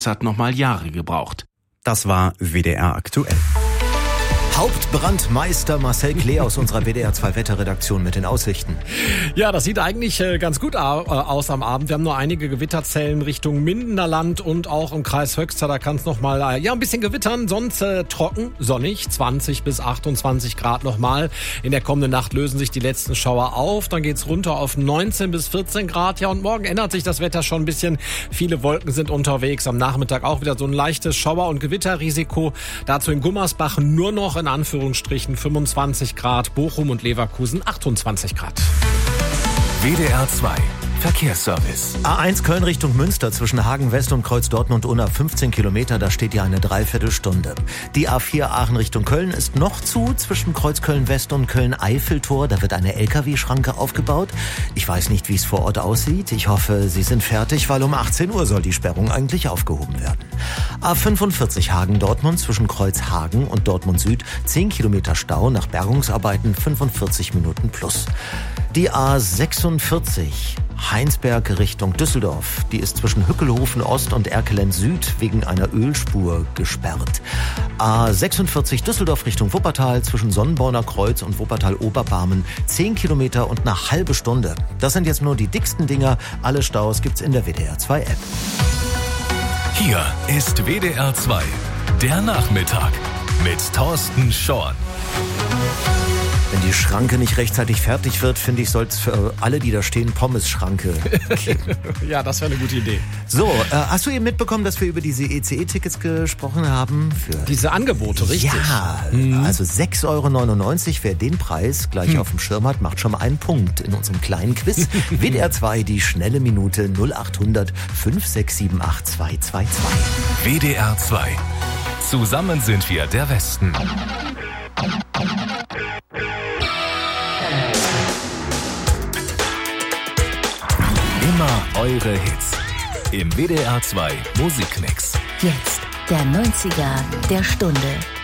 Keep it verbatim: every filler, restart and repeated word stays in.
Es hat nochmal Jahre gebraucht. Das war W D R aktuell. Hauptbrandmeister Marcel Klee aus unserer W D R zwei Wetterredaktion mit den Aussichten. Ja, das sieht eigentlich äh, ganz gut aus am Abend. Wir haben nur einige Gewitterzellen Richtung Mindener Land und auch im Kreis Höxter. Da kann es nochmal äh, ja, ein bisschen gewittern. Sonst äh, trocken, sonnig, zwanzig bis achtundzwanzig Grad nochmal. In der kommenden Nacht lösen sich die letzten Schauer auf. Dann geht's runter auf neunzehn bis vierzehn Grad. Ja, und morgen ändert sich das Wetter schon ein bisschen. Viele Wolken sind unterwegs. Am Nachmittag auch wieder so ein leichtes Schauer- und Gewitterrisiko. Dazu in Gummersbach nur noch in Anführungsstrichen fünfundzwanzig Grad, Bochum und Leverkusen achtundzwanzig Grad. W D R zwei Verkehrsservice. A eins Köln Richtung Münster zwischen Hagen West und Kreuz Dortmund-Unna fünfzehn Kilometer, da steht ja eine Dreiviertelstunde. Die A vier Aachen Richtung Köln ist noch zu zwischen Kreuz Köln-West und Köln-Eiffeltor. Da wird eine L K W-Schranke aufgebaut. Ich weiß nicht, wie es vor Ort aussieht. Ich hoffe, Sie sind fertig, weil um achtzehn Uhr soll die Sperrung eigentlich aufgehoben werden. A fünfundvierzig Hagen-Dortmund zwischen Kreuz Hagen und Dortmund Süd. zehn Kilometer Stau nach Bergungsarbeiten, fünfundvierzig Minuten plus. Die A sechsundvierzig Heinsberg Richtung Düsseldorf. Die ist zwischen Hückelhofen Ost und Erkelen Süd wegen einer Ölspur gesperrt. A sechsundvierzig Düsseldorf Richtung Wuppertal zwischen Sonnenborner Kreuz und Wuppertal Oberbarmen. zehn Kilometer und eine halbe Stunde. Das sind jetzt nur die dicksten Dinger. Alle Staus gibt's in der W D R zwei App. Hier ist W D R zwei, der Nachmittag mit Thorsten Schorn. Wenn die Schranke nicht rechtzeitig fertig wird, finde ich, soll es für alle, die da stehen, Pommes-Schranke geben. Ja, das wäre eine gute Idee. So, äh, hast du eben mitbekommen, dass wir über diese E C E-Tickets gesprochen haben? Für Diese Angebote, richtig? Ja, mhm. Also sechs Euro neunundneunzig. Wer den Preis gleich hm. auf dem Schirm hat, macht schon mal einen Punkt in unserem kleinen Quiz. W D R zwei, die schnelle Minute null acht hundert fünf sechs sieben acht zwei zwei zwei. W D R zwei. Zusammen sind wir der Westen. Immer eure Hits im W D R zwei Musikmix. Jetzt der neunziger der Stunde.